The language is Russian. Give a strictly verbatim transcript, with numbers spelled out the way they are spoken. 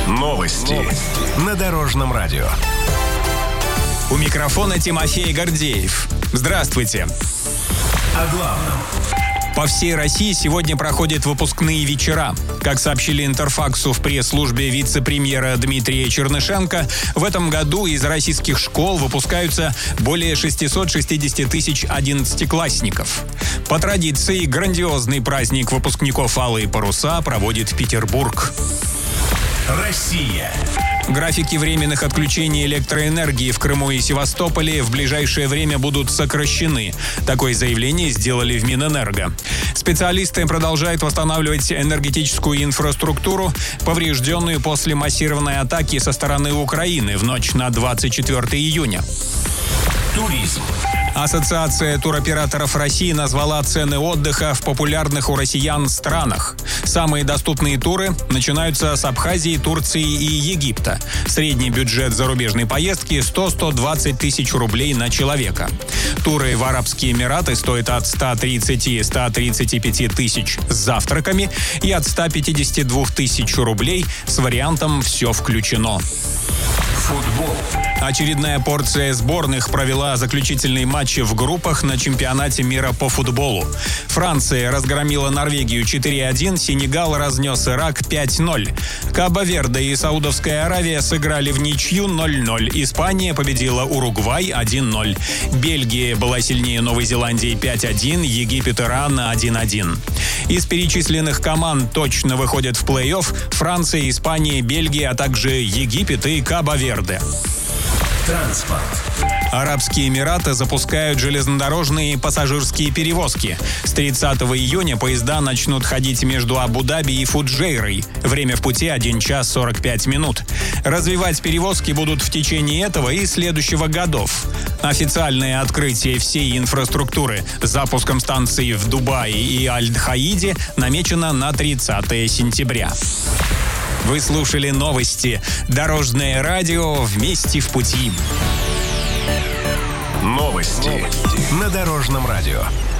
Новости. Новости. На Дорожном радио. У микрофона Тимофей Гордеев. Здравствуйте. О главном. По всей России сегодня проходят выпускные вечера. Как сообщили Интерфаксу в пресс-службе вице-премьера Дмитрия Чернышенко, в этом году из российских школ выпускаются более шестьсот шестьдесят тысяч одиннадцатиклассников. По традиции, грандиозный праздник выпускников «Алые паруса» проводит Петербург. Россия. Графики временных отключений электроэнергии в Крыму и Севастополе в ближайшее время будут сокращены. Такое заявление сделали в Минэнерго. Специалисты продолжают восстанавливать энергетическую инфраструктуру, поврежденную после массированной атаки со стороны Украины в ночь на двадцать четвёртое июня. Туризм. Ассоциация туроператоров России назвала цены отдыха в популярных у россиян странах. Самые доступные туры начинаются с Абхазии, Турции и Египта. Средний бюджет зарубежной поездки – сто - сто двадцать тысяч рублей на человека. Туры в Арабские Эмираты стоят от ста тридцати - ста тридцати пяти тысяч с завтраками и от ста пятидесяти двух тысяч рублей с вариантом «все включено». Футбол. Очередная порция сборных провела заключительные матчи в группах на чемпионате мира по футболу. Франция разгромила Норвегию четыре один, Сенегал разнес Ирак пять ноль. Кабо-Верде и Саудовская Аравия сыграли в ничью ноль ноль. Испания победила Уругвай один ноль. Бельгия была сильнее Новой Зеландии пять один, Египет Иран один один. Из перечисленных команд точно выходят в плей-офф Франция, Испания, Бельгия, а также Египет и Кабо-Верде. Транспорт. Арабские Эмираты запускают железнодорожные пассажирские перевозки. С тридцатого июня поезда начнут ходить между Абу-Даби и Фуджейрой. Время в пути один час сорок пять минут. Развивать перевозки будут в течение этого и следующего годов. Официальное открытие всей инфраструктуры с запуском станций в Дубае и Аль-Хаиде намечено на тридцатое сентября. Вы слушали новости. Дорожное радио «Вместе в пути». Новости. Новости. На Дорожном радио.